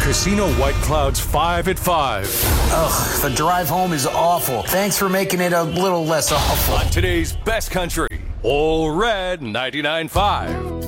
Casino White Clouds 5 at 5. Ugh, the drive home is awful. Thanks for making it a little less awful. On today's best country, All Red 99.5.